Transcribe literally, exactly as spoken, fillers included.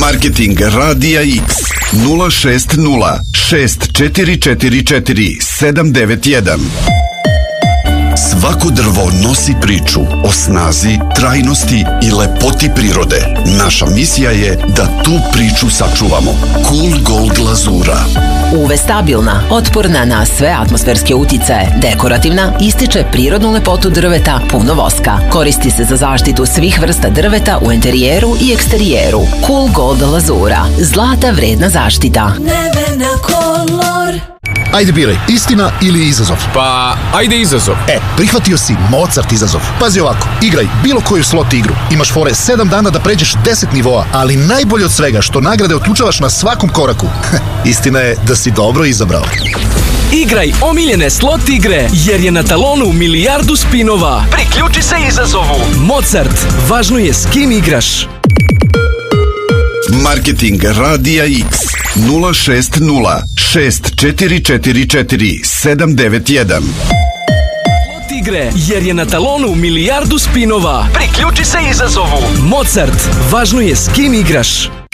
Marketing Radija X nula šest nula šest četiri četiri četiri sedam devet jedan. Svako drvo nosi priču o snazi, trajnosti i lepoti prirode. Naša misija je da tu priču sačuvamo. Cool Gold glazura. U V stabilna, otporna na sve atmosferske uticaje, dekorativna, ističe prirodnu lepotu drveta, puno voska. Koristi se za zaštitu svih vrsta drveta u interijeru i eksterijeru. Cool Gold glazura. Zlata vredna zaštita. Nevena kolor. Ajde biraj, istina ili izazov? Pa, ajde izazov. E, prihvatio si Mozart izazov. Pazi ovako, igraj bilo koju slot igru. Imaš fore sedam dana da pređeš deset nivoa, ali najbolje od svega što nagrade otključavaš na svakom koraku. Istina je da si dobro izabrao. Igraj omiljene slot igre, jer je na talonu milijardu spinova. Priključi se izazovu. Mozart, važno je s kim igraš. Marketing Radija X nula šest nula šest četiri četiri četiri sedam devet jedan. Slot igre, jer je na talonu milijardu spinova. Priključi se izazovu. Mozart, važno je s kim igraš.